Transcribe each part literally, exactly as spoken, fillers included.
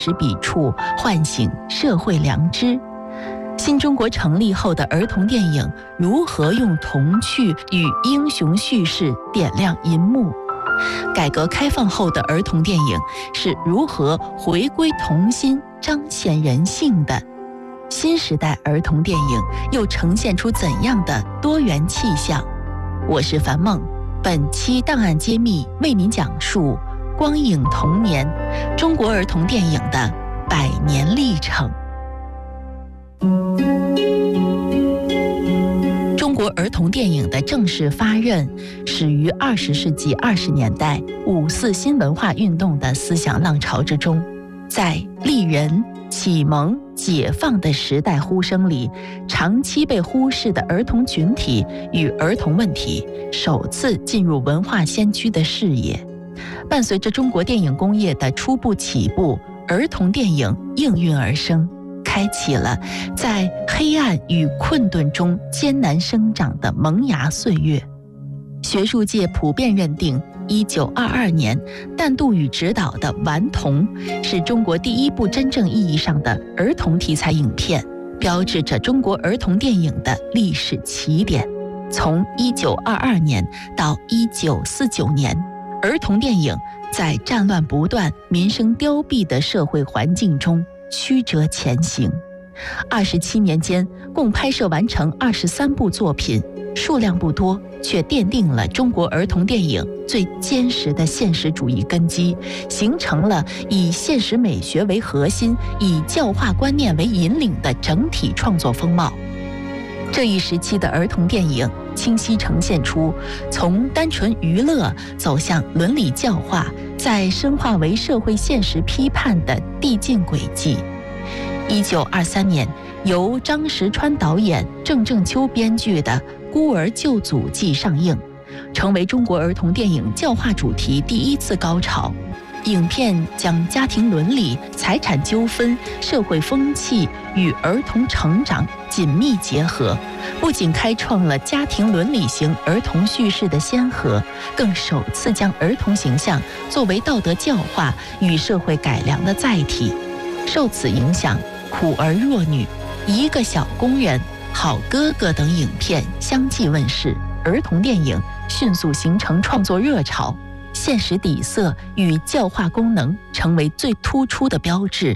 实笔触，唤醒社会良知。新中国成立后的儿童电影如何用童趣与英雄叙事点亮银幕？改革开放后的儿童电影是如何回归童心、彰显人性的？新时代儿童电影又呈现出怎样的多元气象？我是樊梦，本期档案揭秘为您讲述光影童年，中国儿童电影的百年历程。中国儿童电影的正式发轫始于二十世纪二十年代五四新文化运动的思想浪潮之中，在立人、启蒙、解放的时代呼声里，长期被忽视的儿童群体与儿童问题首次进入文化先驱的视野。伴随着中国电影工业的初步起步，儿童电影应运而生，开启了在黑暗与困顿中艰难生长的萌芽岁月。学术界普遍认定一九二二年但杜宇执导的《顽童》是中国第一部真正意义上的儿童题材影片，标志着中国儿童电影的历史起点。从一九二二年到一九四九年，儿童电影在战乱不断、民生凋敝的社会环境中曲折前行。二十七年间，共拍摄完成二十三部作品，数量不多，却奠定了中国儿童电影最坚实的现实主义根基，形成了以现实美学为核心、以教化观念为引领的整体创作风貌。这一时期的儿童电影清晰呈现出从单纯娱乐走向伦理教化，再深化为社会现实批判的递进轨迹。一九二三年，由张石川导演、郑正秋编剧的《孤儿救祖记》上映，成为中国儿童电影教化主题第一次高潮。影片将家庭伦理、财产纠纷、社会风气与儿童成长紧密结合，不仅开创了家庭伦理型儿童叙事的先河，更首次将儿童形象作为道德教化与社会改良的载体。受此影响，《苦儿弱女》、一个小工人、好哥哥等影片相继问世，儿童电影迅速形成创作热潮，现实底色与教化功能成为最突出的标志。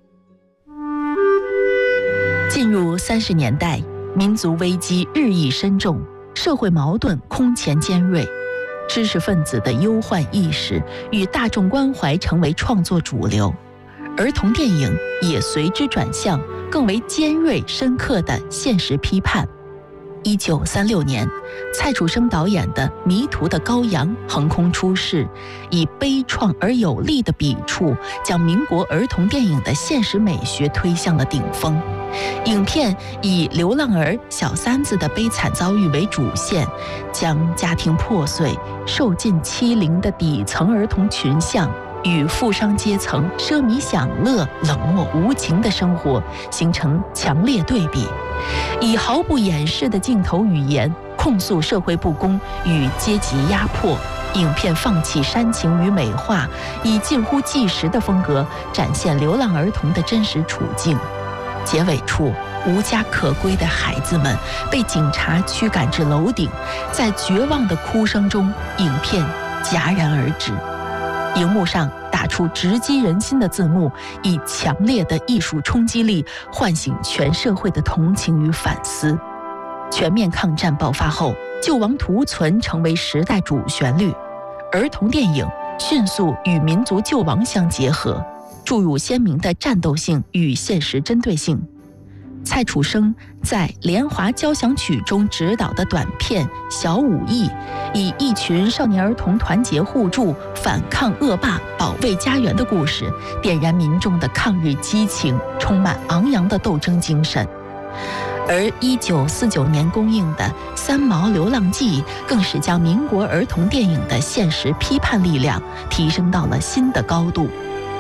进入三十年代，民族危机日益深重，社会矛盾空前尖锐，知识分子的忧患意识与大众关怀成为创作主流，儿童电影也随之转向更为尖锐深刻的现实批判。一九三六年，蔡楚生导演的《迷途的羔羊》横空出世，以悲怆而有力的笔触，将民国儿童电影的现实美学推向了顶峰。影片以流浪儿小三子的悲惨遭遇为主线，将家庭破碎、受尽欺凌的底层儿童群像与富商阶层奢靡享乐、冷漠无情的生活形成强烈对比，以毫不掩饰的镜头语言控诉社会不公与阶级压迫。影片放弃煽情与美化，以近乎纪实的风格展现流浪儿童的真实处境。结尾处，无家可归的孩子们被警察驱赶至楼顶，在绝望的哭声中，影片戛然而止。荧幕上打出直击人心的字幕，以强烈的艺术冲击力唤醒全社会的同情与反思。全面抗战爆发后，救亡图存成为时代主旋律，儿童电影迅速与民族救亡相结合，注入鲜明的战斗性与现实针对性。蔡楚生在《莲华交响曲》中执导的短片《小武艺》，以一群少年儿童团结互助、反抗恶霸、保卫家园的故事，点燃民众的抗日激情，充满昂扬的斗争精神。而一九四九年公映的《三毛流浪记》，更是将民国儿童电影的现实批判力量提升到了新的高度。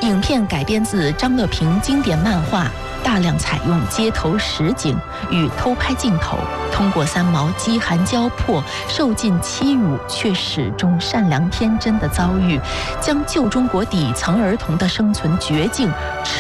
影片改编自张乐平经典漫画，大量采用街头实景与偷拍镜头，通过三毛饥寒交迫、受尽欺辱却始终善良天真的遭遇，将旧中国底层儿童的生存绝境